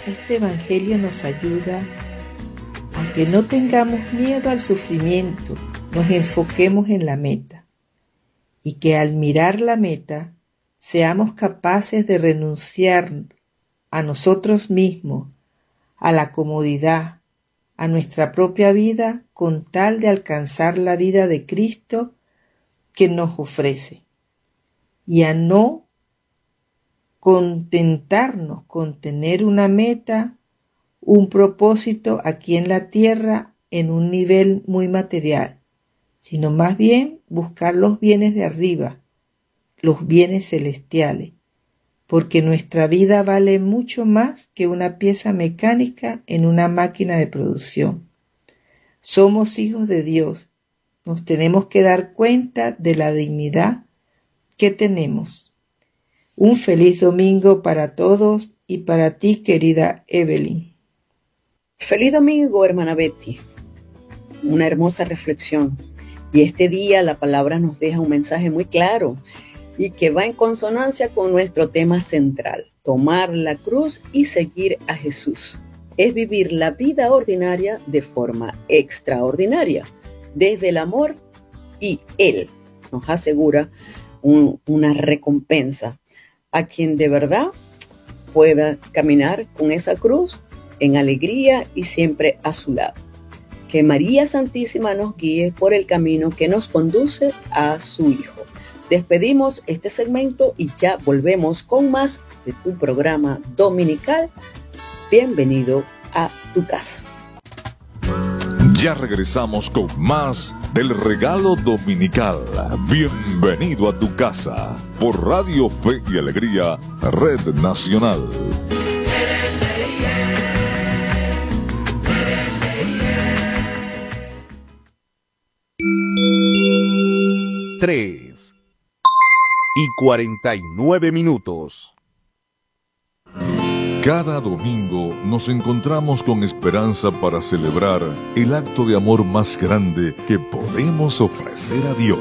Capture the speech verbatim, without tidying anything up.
este Evangelio nos ayuda a que no tengamos miedo al sufrimiento, nos enfoquemos en la meta y que al mirar la meta seamos capaces de renunciar a nosotros mismos, a la comodidad, a nuestra propia vida con tal de alcanzar la vida de Cristo que nos ofrece y a no contentarnos con tener una meta, un propósito aquí en la tierra en un nivel muy material, sino más bien buscar los bienes de arriba, los bienes celestiales, porque nuestra vida vale mucho más que una pieza mecánica en una máquina de producción. Somos hijos de Dios, nos tenemos que dar cuenta de la dignidad que tenemos. Un feliz domingo para todos y para ti, querida Evelyn. Feliz domingo, hermana Betty. Una hermosa reflexión. Y este día la palabra nos deja un mensaje muy claro y que va en consonancia con nuestro tema central, tomar la cruz y seguir a Jesús. Es vivir la vida ordinaria de forma extraordinaria, desde el amor, y Él nos asegura un, una recompensa a quien de verdad pueda caminar con esa cruz en alegría y siempre a su lado. Que María Santísima nos guíe por el camino que nos conduce a su Hijo. Despedimos este segmento y ya volvemos con más de tu programa dominical. Bienvenido a tu casa. Ya regresamos con más del regalo dominical. Bienvenido a tu casa por Radio Fe y Alegría, Red Nacional. Tres y cuarenta y nueve minutos. Cada domingo nos encontramos con esperanza para celebrar el acto de amor más grande que podemos ofrecer a Dios.